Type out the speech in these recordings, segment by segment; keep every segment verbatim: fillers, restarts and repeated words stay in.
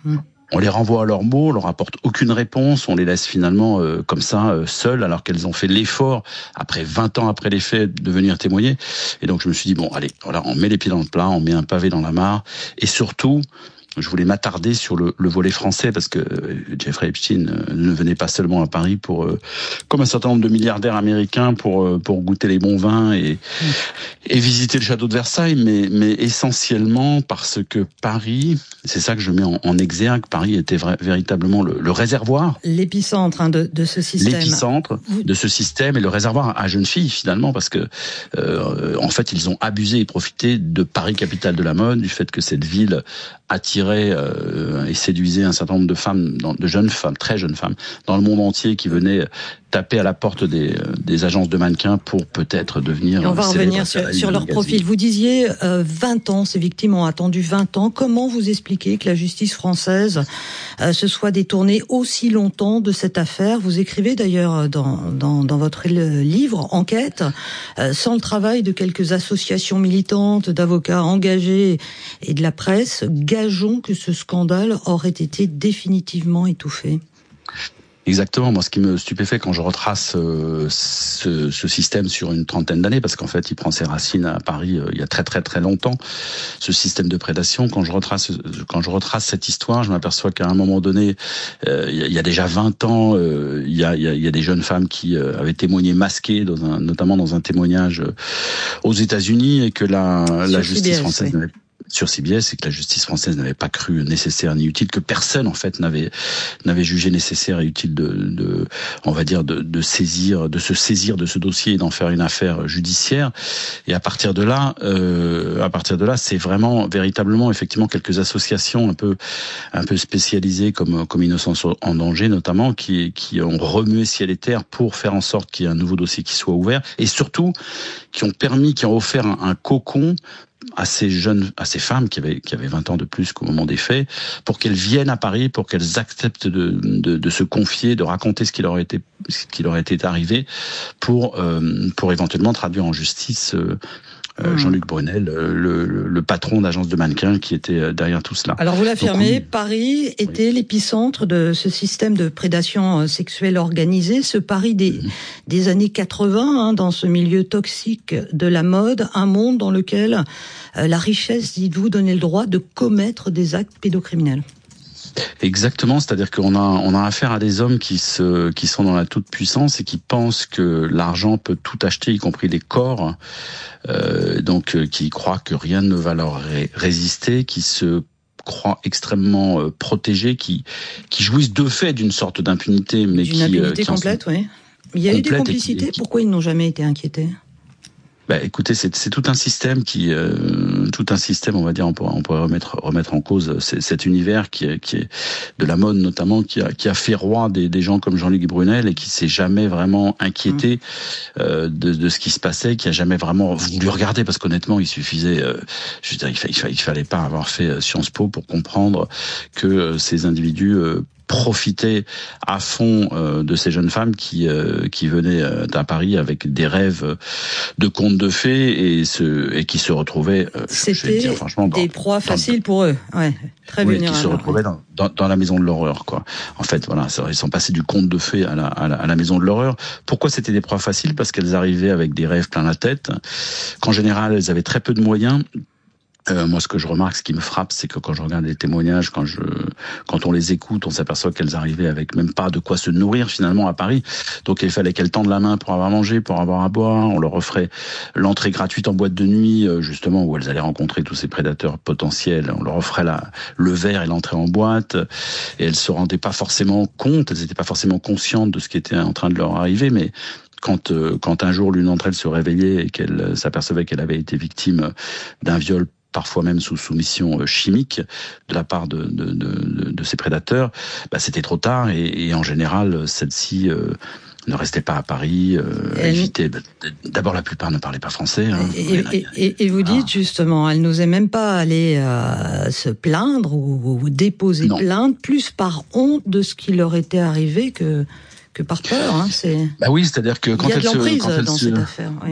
Mmh. On les renvoie à leurs mots, on leur apporte aucune réponse, on les laisse finalement euh, comme ça, euh, seules, alors qu'elles ont fait l'effort, après vingt ans après les faits, de venir témoigner. Et donc je me suis dit, bon, allez, voilà, on met les pieds dans le plat, on met un pavé dans la mare, et surtout, je voulais m'attarder sur le, le volet français, parce que Jeffrey Epstein ne venait pas seulement à Paris pour, euh, comme un certain nombre de milliardaires américains, pour euh, pour goûter les bons vins et mmh. et visiter le château de Versailles, mais mais essentiellement parce que Paris, c'est ça que je mets en, en exergue, Paris était vrai, véritablement le, le réservoir, l'épicentre hein, de, de ce système, l'épicentre Vous... de ce système et le réservoir à jeunes filles finalement, parce que euh, en fait ils ont abusé et profité de Paris, capitale de la mode, du fait que cette ville attirait euh, et séduisait un certain nombre de femmes, de jeunes femmes, très jeunes femmes, dans le monde entier, qui venaient taper à la porte des, des agences de mannequins pour peut-être devenir. Et on va revenir sur, sur leur profil. Vous disiez euh, vingt ans, ces victimes ont attendu vingt ans. Comment vous expliquez que la justice française euh, se soit détournée aussi longtemps de cette affaire? Vous écrivez d'ailleurs dans, dans, dans votre livre, Enquête, euh, sans le travail de quelques associations militantes, d'avocats engagés et de la presse, gageons que ce scandale aurait été définitivement étouffé. Exactement. Moi, ce qui me stupéfait quand je retrace euh, ce, ce système sur une trentaine d'années, parce qu'en fait, il prend ses racines à Paris euh, il y a très très très longtemps, ce système de prédation. Quand je retrace, quand je retrace cette histoire, je m'aperçois qu'à un moment donné, euh, il, y a, il y a déjà vingt ans, euh, il, y a, il, y a, il y a des jeunes femmes qui euh, avaient témoigné masquées, dans un, notamment dans un témoignage euh, aux États-Unis, et que la, la justice française n'avait sur C B S, c'est que la justice française n'avait pas cru nécessaire ni utile, que personne en fait n'avait n'avait jugé nécessaire et utile de, de on va dire de, de saisir, de se saisir de ce dossier et d'en faire une affaire judiciaire. Et à partir de là, euh, à partir de là, c'est vraiment véritablement effectivement quelques associations un peu un peu spécialisées comme comme Innocence en danger notamment, qui qui ont remué ciel et terre pour faire en sorte qu'il y ait un nouveau dossier qui soit ouvert, et surtout qui ont permis, qui ont offert un, un cocon à ces jeunes, à ces femmes qui avaient, qui avaient vingt ans de plus qu'au moment des faits, pour qu'elles viennent à Paris, pour qu'elles acceptent de, de, de se confier, de raconter ce qui leur était, ce qui leur était arrivé, pour, euh, pour éventuellement traduire en justice euh, euh, Jean-Luc Brunel, le, le, le patron d'agence de mannequins qui était derrière tout cela. Alors vous l'affirmez, Donc, Paris était oui. l'épicentre de ce système de prédation sexuelle organisée, ce Paris des, mmh. des années quatre-vingts, hein, dans ce milieu toxique de la mode, un monde dans lequel euh, la richesse, dites-vous, donnait le droit de commettre des actes pédocriminels. Exactement, c'est-à-dire qu'on a on a affaire à des hommes qui se qui sont dans la toute puissance et qui pensent que l'argent peut tout acheter, y compris les corps, euh, donc euh, qui croient que rien ne va leur ré- résister, qui se croient extrêmement euh, protégés, qui qui jouissent de fait d'une sorte d'impunité, mais d'une qui impunité euh, qui complète, oui. Il y a eu des complicités. Qui... Pourquoi ils n'ont jamais été inquiétés? Bah, écoutez, c'est, c'est tout un système qui, euh, tout un système, on va dire, on pourrait, on pourrait remettre, remettre en cause c'est, cet univers qui est, qui est de la mode notamment, qui a, qui a fait roi des, des gens comme Jean-Luc Brunel et qui s'est jamais vraiment inquiété euh, de, de ce qui se passait, qui a jamais vraiment voulu regarder, parce qu'honnêtement, il suffisait, euh, je veux dire, il, fa, il, fa, il fallait pas avoir fait Sciences Po pour comprendre que euh, ces individus euh, profiter à fond euh, de ces jeunes femmes qui euh, qui venaient euh, à Paris avec des rêves de contes de fées et se et qui se retrouvaient euh, c'était je vais dire, franchement, dans, des proies faciles dans, pour eux, ouais, très oui, vulnérables, qui se retrouvaient ouais. dans, dans dans la maison de l'horreur, quoi. En fait, voilà, ça, ils sont passés du conte de fées à la, à la à la maison de l'horreur. Pourquoi c'était des proies faciles? Parce qu'elles arrivaient avec des rêves plein la tête, qu'en général elles avaient très peu de moyens. Euh, moi, ce que je remarque, ce qui me frappe, c'est que quand je regarde les témoignages, quand je, quand on les écoute, on s'aperçoit qu'elles arrivaient avec même pas de quoi se nourrir finalement à Paris. Donc, il fallait qu'elles tendent la main pour avoir à manger, pour avoir à boire. On leur offrait l'entrée gratuite en boîte de nuit, justement, où elles allaient rencontrer tous ces prédateurs potentiels. On leur offrait la, le verre et l'entrée en boîte. Et elles se rendaient pas forcément compte, elles étaient pas forcément conscientes de ce qui était en train de leur arriver, mais quand, euh, quand un jour l'une d'entre elles se réveillait et qu'elle s'apercevait qu'elle avait été victime d'un viol, parfois même sous soumission chimique de la part de, de, de, de ces prédateurs, bah c'était trop tard et, et en général, celle-ci euh, ne restait pas à Paris, euh, elle évitait. D'abord, la plupart ne parlaient pas français. Hein. Et, et, et, et vous dites ah. justement, elle n'osait même pas aller euh, se plaindre ou, ou déposer non. plainte, plus par honte de ce qui leur était arrivé que que par peur. Hein, c'est. Bah oui, c'est-à-dire que quand il y a elle de l'emprise se, quand elle dans se... cette affaire. Oui.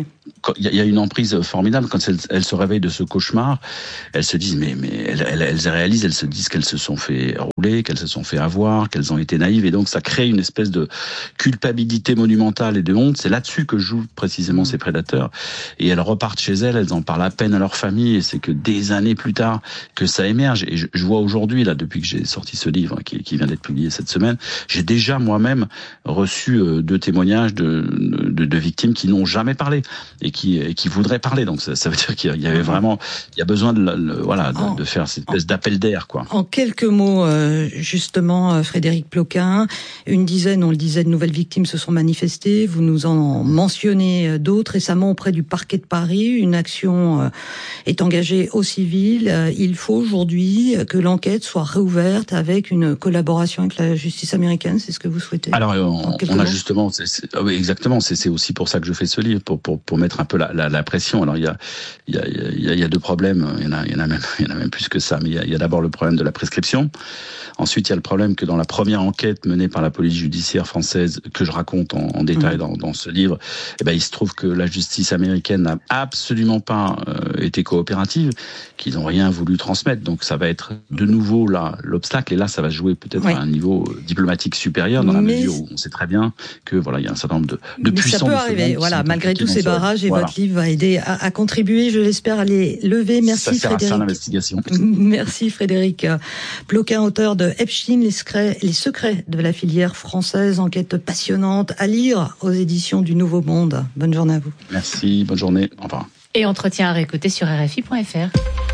il y a une emprise formidable quand elles, elles se réveillent de ce cauchemar. Elles se disent, mais, mais elles, elles, elles réalisent, elles se disent qu'elles se sont fait rouler, qu'elles se sont fait avoir, qu'elles ont été naïves. Et donc, ça crée une espèce de culpabilité monumentale et de honte. C'est là-dessus que jouent précisément ces prédateurs. Et elles repartent chez elles, elles en parlent à peine à leur famille. Et c'est que des années plus tard que ça émerge. Et je, je vois aujourd'hui, là, depuis que j'ai sorti ce livre qui, qui vient d'être publié cette semaine, j'ai déjà moi-même reçu euh, deux témoignages de, de, de victimes qui n'ont jamais parlé et qui, et qui voudraient parler. Donc ça, ça veut dire qu'il y avait vraiment, il y a besoin de, le, voilà, de, en, de faire cette espèce en, d'appel d'air, quoi. En quelques mots, euh, justement, Frédéric Ploquin, une dizaine, on le disait, de nouvelles victimes se sont manifestées. Vous nous en mentionnez d'autres récemment auprès du parquet de Paris. Une action euh, est engagée au civil. Euh, il faut aujourd'hui que l'enquête soit réouverte avec une collaboration avec la justice américaine. C'est ce que vous souhaitez? Alors, on, on a justement, c'est, c'est, oui, exactement. C'est, c'est aussi pour ça que je fais ce livre, pour pour pour mettre un peu la, la, la pression. Alors, il y a il y a il y a, il y a deux problèmes. Il y en a il y en a même il y en a même plus que ça. Mais il y a, il y a d'abord le problème de la prescription. Ensuite, il y a le problème que dans la première enquête menée par la police judiciaire française, que je raconte en, en détail mmh. dans, dans ce livre, eh ben, il se trouve que la justice américaine n'a absolument pas euh, été coopérative, qu'ils n'ont rien voulu transmettre. Donc, ça va être de nouveau là l'obstacle. Et là, ça va se jouer peut-être oui. à un niveau diplomatique supérieur, dans la Mais... mesure où on sait très bien que voilà, il y a un certain nombre de, de puissants. Ça peut arriver. Voilà, malgré tous ces barrages, et voilà. votre livre va aider à, à contribuer, je l'espère, à les lever. Merci ça sert Frédéric. À ça, l'investigation. Merci Frédéric Ploquin, auteur de Epstein, les secrets, les secrets de la filière française, enquête passionnante à lire aux éditions du Nouveau Monde. Bonne journée à vous. Merci, bonne journée, au revoir. Et entretien à réécouter sur R F I point F R.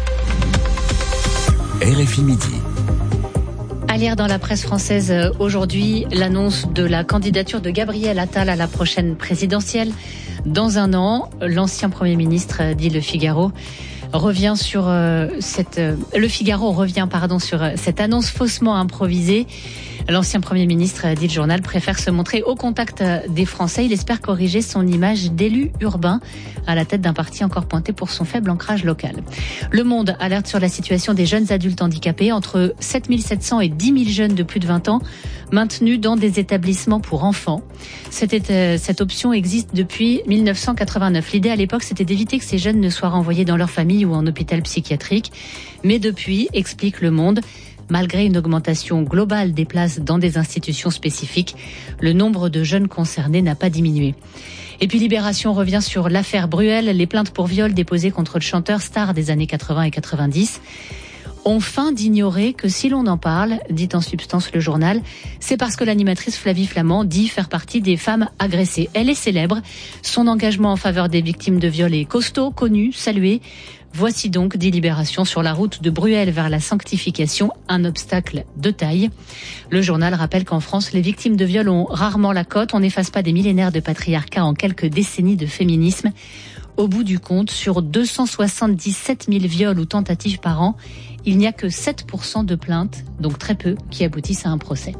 R F I Midi. À lire dans la presse française aujourd'hui, l'annonce de la candidature de Gabriel Attal à la prochaine présidentielle. Dans un an, l'ancien Premier ministre, dit Le Figaro, revient sur euh, cette euh, Le Figaro revient pardon sur euh, cette annonce faussement improvisée. L'ancien Premier ministre, dit le journal, préfère se montrer au contact des Français. Il espère corriger son image d'élu urbain à la tête d'un parti encore pointé pour son faible ancrage local. Le Monde alerte sur la situation des jeunes adultes handicapés. Entre sept mille sept cents et dix mille jeunes de plus de vingt ans maintenus dans des établissements pour enfants. Cette, cette option existe depuis mille neuf cent quatre-vingt-neuf. L'idée à l'époque, c'était d'éviter que ces jeunes ne soient renvoyés dans leur famille ou en hôpital psychiatrique. Mais depuis, explique Le Monde, malgré une augmentation globale des places dans des institutions spécifiques, le nombre de jeunes concernés n'a pas diminué. Et puis Libération revient sur l'affaire Bruel, les plaintes pour viol déposées contre le chanteur star des années quatre-vingts et quatre-vingt-dix ont feint d'ignorer que si l'on en parle, dit en substance le journal, c'est parce que l'animatrice Flavie Flament dit faire partie des femmes agressées. Elle est célèbre, son engagement en faveur des victimes de viol est costaud, connu, salué. Voici donc, dit Libération, sur la route de Bruel vers la sanctification, un obstacle de taille. Le journal rappelle qu'en France, les victimes de viol ont rarement la cote. On n'efface pas des millénaires de patriarcat en quelques décennies de féminisme. Au bout du compte, sur deux cent soixante-dix-sept mille viols ou tentatives par an, il n'y a que sept pour cent de plaintes, donc très peu, qui aboutissent à un procès.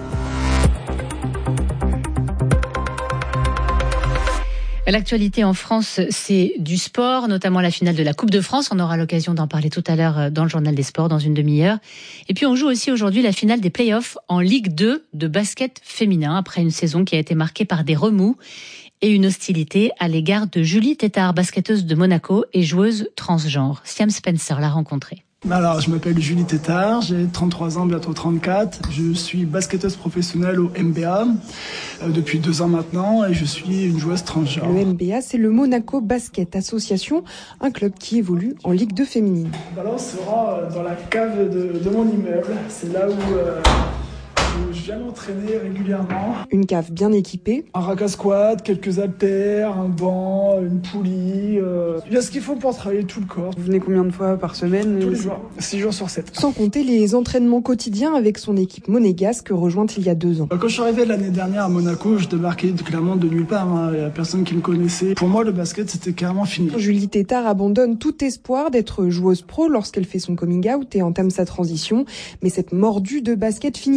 L'actualité en France, c'est du sport, notamment la finale de la Coupe de France. On aura l'occasion d'en parler tout à l'heure dans le journal des sports, dans une demi-heure. Et puis on joue aussi aujourd'hui la finale des play-offs en Ligue deux de basket féminin, après une saison qui a été marquée par des remous et une hostilité à l'égard de Julie Tétard, basketteuse de Monaco et joueuse transgenre. Siam Spencer l'a rencontrée. Alors, je m'appelle Julie Tétard, j'ai trente-trois ans, bientôt trente-quatre. Je suis basketteuse professionnelle au M B A euh, depuis deux ans maintenant et je suis une joueuse transgenre. Le M B A, c'est le Monaco Basket Association, un club qui évolue en Ligue deux féminine. Alors, on sera dans la cave de, de mon immeuble. C'est là où euh, je viens m'entraîner régulièrement. Une cave bien équipée. Un rack à squat, quelques haltères, un banc, une poulie. Euh... Il y a ce qu'il faut pour travailler tout le corps. Vous venez combien de fois par semaine? Tous les jours, six jours sur sept. Sans compter les entraînements quotidiens avec son équipe monégasque rejointe il y a deux ans. Quand je suis arrivé l'année dernière à Monaco, je débarquais clairement de nulle part. Hein. Il n'y a personne qui me connaissait. Pour moi, le basket, c'était carrément fini. Julie Tétard abandonne tout espoir d'être joueuse pro lorsqu'elle fait son coming out et entame sa transition. Mais cette mordue de basket finit par y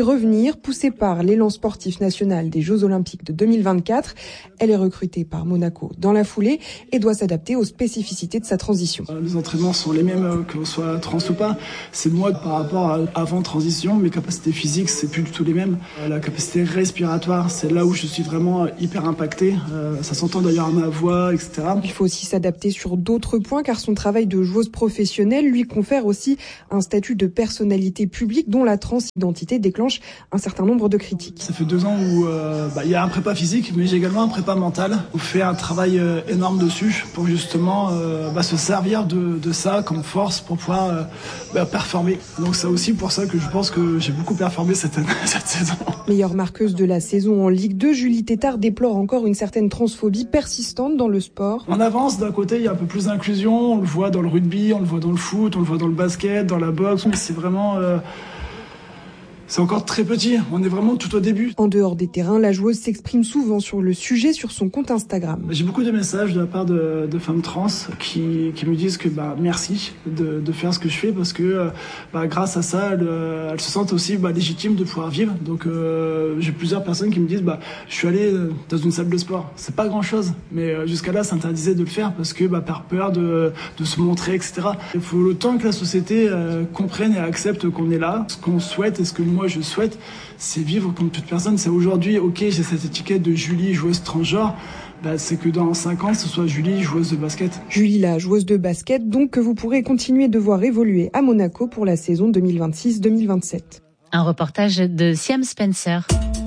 revenir, poussée par l'élan sportif national des Jeux Olympiques de deux mille vingt-quatre. Elle est recrutée par Monaco dans la foulée et doit s'adapter aux spécificités de sa transition. Les entraînements sont les mêmes que l'on soit trans ou pas. C'est moi par rapport à avant transition, mes capacités physiques c'est plus du tout les mêmes. La capacité respiratoire, c'est là où je suis vraiment hyper impacté. Euh, ça s'entend d'ailleurs à ma voix, et cetera. Il faut aussi s'adapter sur d'autres points car son travail de joueuse professionnelle lui confère aussi un statut de personnalité publique dont la transidentité déclenche un certain nombre de critiques. Ça fait deux ans où euh, bah, y a un prépa physique, mais j'ai également un prépa mental. On fait un travail euh, énorme dessus pour justement euh, bah, se servir de, de ça comme force pour pouvoir euh, bah, performer. Donc c'est aussi pour ça que je pense que j'ai beaucoup performé cette, année, cette saison. Meilleure marqueuse de la saison en Ligue deux, Julie Tétard déplore encore une certaine transphobie persistante dans le sport. On avance, d'un côté il y a un peu plus d'inclusion, on le voit dans le rugby, on le voit dans le foot, on le voit dans le basket, dans la boxe. C'est vraiment... Euh, c'est encore très petit, on est vraiment tout au début. En dehors des terrains, la joueuse s'exprime souvent sur le sujet sur son compte Instagram. J'ai beaucoup de messages de la part de, de femmes trans qui, qui me disent que bah, merci de, de faire ce que je fais parce que bah, grâce à ça, elles, elles se sentent aussi bah, légitimes de pouvoir vivre. Donc euh, j'ai plusieurs personnes qui me disent bah, je suis allé dans une salle de sport. C'est pas grand chose, mais jusqu'à là, ça interdisait de le faire parce que bah, par peur de, de se montrer, et cetera. Il faut le temps que la société euh, comprenne et accepte qu'on est là. Ce qu'on souhaite et ce que moi je souhaite, c'est vivre comme toute personne. C'est aujourd'hui, ok, j'ai cette étiquette de Julie, joueuse transgenre, bah, c'est que dans cinq ans, ce soit Julie, joueuse de basket. Julie, la joueuse de basket, donc que vous pourrez continuer de voir évoluer à Monaco pour la saison deux mille vingt-six deux mille vingt-sept. Un reportage de Siam Spencer.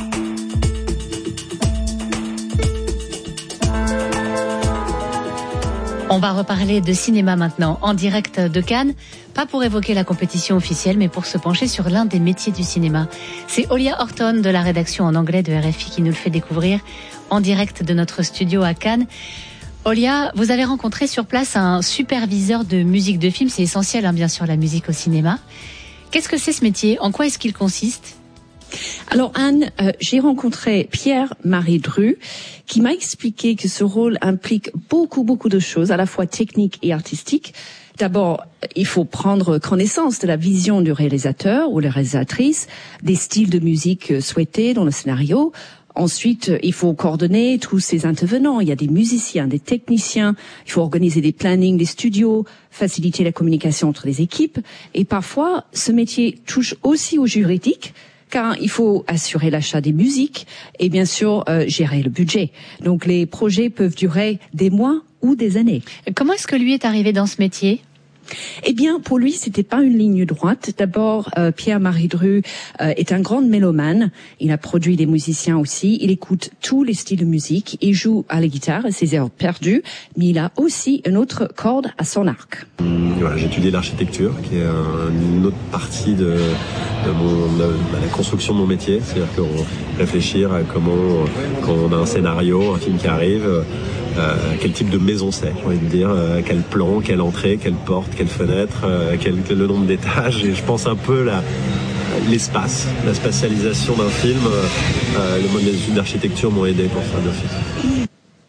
On va reparler de cinéma maintenant, en direct de Cannes, pas pour évoquer la compétition officielle, mais pour se pencher sur l'un des métiers du cinéma. C'est Olia Horton de la rédaction en anglais de R F I qui nous le fait découvrir en direct de notre studio à Cannes. Olia, vous avez rencontré sur place un superviseur de musique de film, c'est essentiel hein, bien sûr la musique au cinéma. Qu'est-ce que c'est ce métier ? En quoi est-ce qu'il consiste ? Alors Anne, euh, j'ai rencontré Pierre-Marie Dru qui m'a expliqué que ce rôle implique beaucoup, beaucoup de choses, à la fois techniques et artistiques. D'abord, il faut prendre connaissance de la vision du réalisateur ou la réalisatrice, des styles de musique souhaités dans le scénario. Ensuite, il faut coordonner tous ces intervenants. Il y a des musiciens, des techniciens. Il faut organiser des plannings des studios, faciliter la communication entre les équipes. Et parfois, ce métier touche aussi au juridique, car il faut assurer l'achat des musiques et bien sûr euh, gérer le budget. Donc les projets peuvent durer des mois ou des années. Comment est-ce que lui est arrivé dans ce métier ? Eh bien, pour lui, c'était pas une ligne droite. D'abord, euh, Pierre-Marie Dru euh, est un grand mélomane. Il a produit des musiciens aussi. Il écoute tous les styles de musique. Il joue à la guitare, à ses heures perdues, mais il a aussi une autre corde à son arc. Voilà, j'ai étudié l'architecture, qui est un, une autre partie de, de, mon, de, de la construction de mon métier. C'est-à-dire qu'on réfléchir à comment, quand on a un scénario, un film qui arrive, Euh, quel type de maison c'est, j'ai envie de dire, euh, quel plan, quelle entrée, quelle porte, quelle fenêtre, euh, quel, quel le nombre d'étages, et je pense un peu la, l'espace, la spatialisation d'un film. Euh, le mode des études d'architecture m'ont aidé pour faire d'office.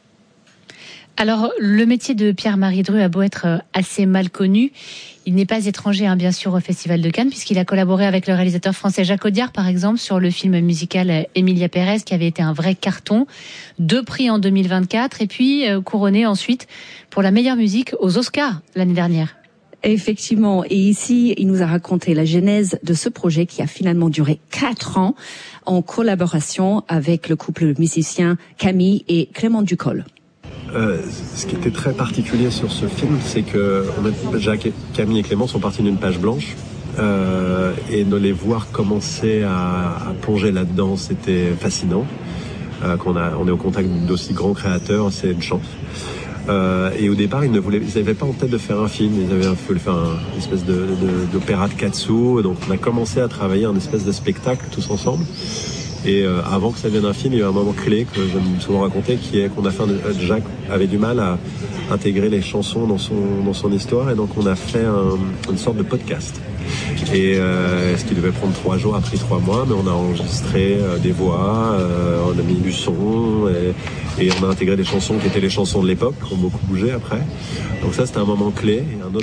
Alors, le métier de Pierre-Marie Dru a beau être assez mal connu, il n'est pas étranger, hein, bien sûr, au Festival de Cannes, puisqu'il a collaboré avec le réalisateur français Jacques Audiard, par exemple, sur le film musical Emilia Pérez, qui avait été un vrai carton. Deux prix en deux mille vingt-quatre, et puis euh, couronné ensuite pour la meilleure musique aux Oscars l'année dernière. Effectivement, et ici, il nous a raconté la genèse de ce projet qui a finalement duré quatre ans en collaboration avec le couple musicien Camille et Clément Ducol. Euh, ce qui était très particulier sur ce film, c'est que Jacques, Camille et Clément sont partis d'une page blanche euh, et de les voir commencer à, à plonger là-dedans, c'était fascinant. Euh, qu'on a, on est au contact d'aussi grands créateurs, c'est une chance. Euh, et au départ, ils ne voulaient, ils n'avaient pas en tête de faire un film, ils avaient voulu faire un, une espèce de, de, d'opéra de Katsu. Donc on a commencé à travailler un espèce de spectacle tous ensemble. Et euh, avant que ça devienne un film, il y a eu un moment clé que j'aime souvent raconter, qui est qu'on a fait un, Jacques avait du mal à intégrer les chansons dans son dans son histoire, et donc on a fait un, une sorte de podcast. Et euh, ce qui devait prendre trois jours a pris trois mois, mais on a enregistré euh, des voix, euh, on a mis du son, et, et on a intégré des chansons qui étaient les chansons de l'époque, qui ont beaucoup bougé après. Donc ça, c'était un moment clé. Et un autre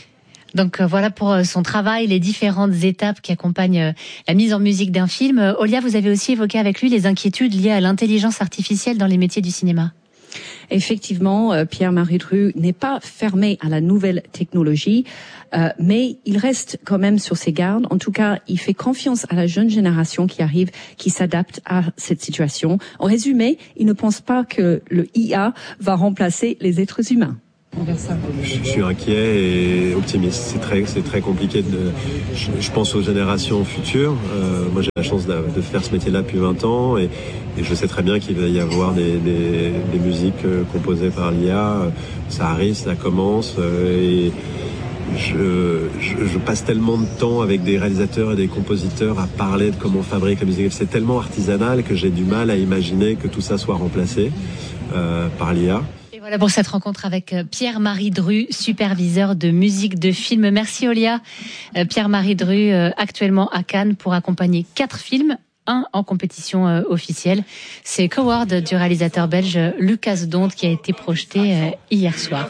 Donc voilà pour son travail, les différentes étapes qui accompagnent la mise en musique d'un film. Olia, vous avez aussi évoqué avec lui les inquiétudes liées à l'intelligence artificielle dans les métiers du cinéma. Effectivement, Pierre-Marie Dru n'est pas fermé à la nouvelle technologie, euh, mais il reste quand même sur ses gardes. En tout cas, il fait confiance à la jeune génération qui arrive, qui s'adapte à cette situation. En résumé, il ne pense pas que le I A va remplacer les êtres humains. Je suis inquiet et optimiste. C'est très, c'est très compliqué. De, je, je pense aux générations futures. Euh, moi, j'ai la chance de, de faire ce métier-là depuis vingt ans et, et je sais très bien qu'il va y avoir des, des, des musiques composées par l'I A. Ça arrive, ça commence et je, je, je passe tellement de temps avec des réalisateurs et des compositeurs à parler de comment on fabrique la musique. C'est tellement artisanal que j'ai du mal à imaginer que tout ça soit remplacé euh, par l'I A. Voilà pour cette rencontre avec Pierre-Marie Dru, superviseur de musique de film. Merci Olia. Pierre-Marie Dru, actuellement à Cannes pour accompagner quatre films, un en compétition officielle. C'est Coward du réalisateur belge Lucas Donde qui a été projeté hier soir.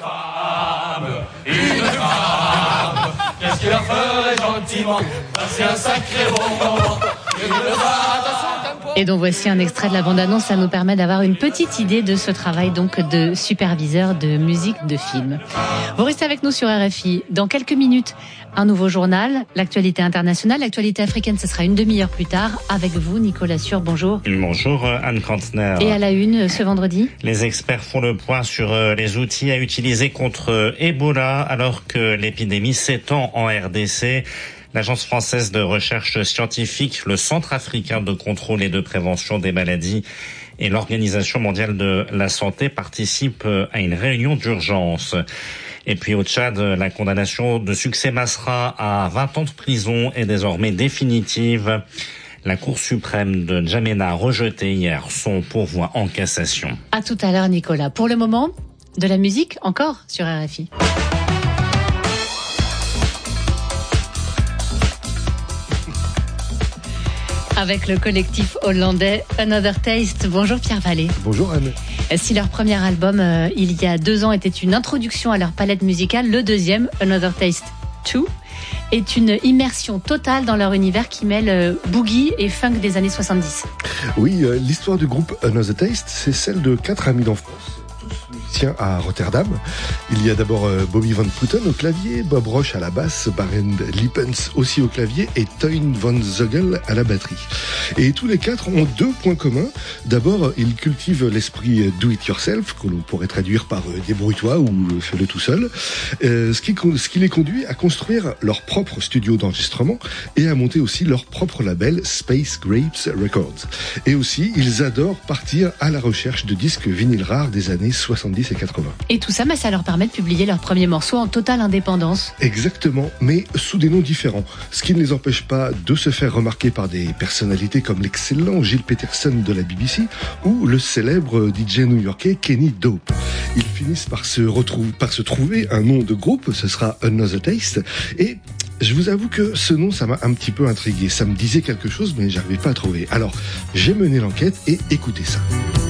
Qu'est-ce qu'il leur ferait gentiment? C'est un sacré bon moment. Et donc voici un extrait de la bande-annonce, ça nous permet d'avoir une petite idée de ce travail donc de superviseur de musique de film. Vous restez avec nous sur R F I. Dans quelques minutes, un nouveau journal, l'actualité internationale, l'actualité africaine, ce sera une demi-heure plus tard. Avec vous, Nicolas Sûr, bonjour. Bonjour Anne Kantner. Et à la une, ce vendredi, les experts font le point sur les outils à utiliser contre Ebola alors que l'épidémie s'étend en R D C. L'Agence française de recherche scientifique, le Centre africain de contrôle et de prévention des maladies et l'Organisation mondiale de la santé participent à une réunion d'urgence. Et puis au Tchad, la condamnation de Succès Masra à vingt ans de prison est désormais définitive. La Cour suprême de N'Djamena a rejeté hier son pourvoi en cassation. À tout à l'heure, Nicolas. Pour le moment, de la musique encore sur R F I. Avec le collectif hollandais Another Taste. Bonjour Pierre Vallée. Bonjour Anne. Si leur premier album, euh, il y a deux ans, était une introduction à leur palette musicale, le deuxième, Another Taste deux, est une immersion totale dans leur univers qui mêle euh, boogie et funk des années soixante-dix. Oui, euh, l'histoire du groupe Another Taste, c'est celle de quatre amis d'enfance. Musicien à Rotterdam. Il y a d'abord Bobby Van Putten au clavier, Bob Roche à la basse, Barend Lippens aussi au clavier et Toyn Van Zogel à la batterie. Et tous les quatre ont deux points communs. D'abord, ils cultivent l'esprit do-it-yourself, que l'on pourrait traduire par débrouille-toi ou fais-le tout seul, euh, ce, qui, ce qui les conduit à construire leur propre studio d'enregistrement et à monter aussi leur propre label Space Grapes Records. Et aussi, ils adorent partir à la recherche de disques vinyles rares des années soixante-dix et quatre-vingts. Et tout ça, bah, ça leur permet de publier leur premier morceau en totale indépendance. Exactement, mais sous des noms différents. Ce qui ne les empêche pas de se faire remarquer par des personnalités comme l'excellent Gilles Peterson de la B B C ou le célèbre D J new-yorkais Kenny Dope. Ils finissent par se, retrouver, par se trouver un nom de groupe, ce sera Another Taste, et je vous avoue que ce nom, ça m'a un petit peu intrigué. Ça me disait quelque chose, mais j'arrivais pas à trouver. Alors, j'ai mené l'enquête et écoutez ça.